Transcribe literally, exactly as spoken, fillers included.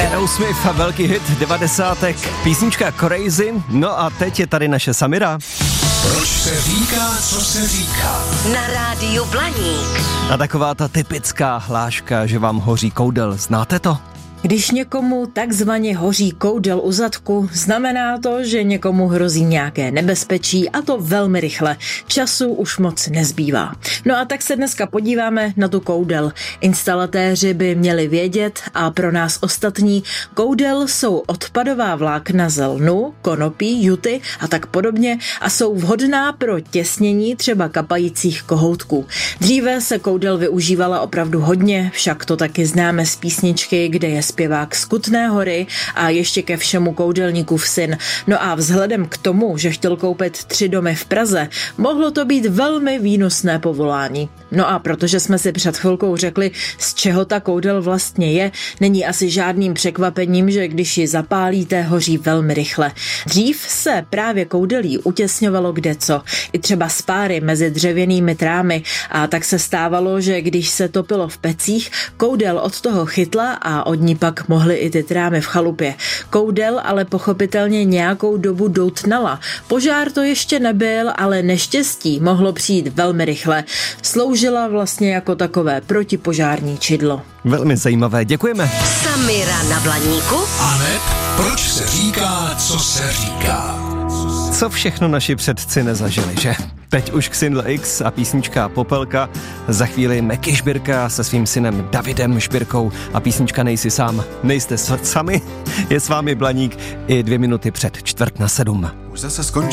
Aerosmith a velký hit devadesátek, písnička Crazy. No a teď je tady naše Samira. Proč se říká, co se říká? Na rádiu Blaník. A taková ta typická hláška, že vám hoří koudel, znáte to? Když někomu takzvaně hoří koudel u zadku, znamená to, že někomu hrozí nějaké nebezpečí, a to velmi rychle. Času už moc nezbývá. No a tak se dneska podíváme na tu koudel. Instalatéři by měli vědět a pro nás ostatní, koudel jsou odpadová vlákna ze lnu, konopí, juty a tak podobně a jsou vhodná pro těsnění třeba kapajících kohoutků. Dříve se koudel využívala opravdu hodně, však to taky známe z písničky, kde je zpěvák z Kutné Hory a ještě ke všemu koudelníkův syn. No a vzhledem k tomu, že chtěl koupit tři domy v Praze, mohlo to být velmi výnosné povolání. No a protože jsme si před chvilkou řekli, z čeho ta koudel vlastně je, není asi žádným překvapením, že když ji zapálíte, hoří velmi rychle. Dřív se právě koudelí utěsňovalo kdeco, i třeba spáry mezi dřevěnými trámy, a tak se stávalo, že když se topilo v pecích, koudel od toho chytla a od ní pak mohly i ty trámy v chalupě. Koudel ale pochopitelně nějakou dobu doutnala. Požár to ještě nebyl, ale neštěstí mohlo přijít velmi rychle. Sloužila vlastně jako takové protipožární čidlo. Velmi zajímavé, děkujeme. Samira na Blaníku. Aneb, proč se říká, co se říká? Co všechno naši předci nezažili, že? Teď už Xindl X a písnička Popelka, za chvíli Meky Žbirka se svým synem Davidem Žbirkou a písnička Nejsi sám. Nejste sami, je s vámi Blaník i dvě minuty před čtvrt na sedm. Už zase skončí.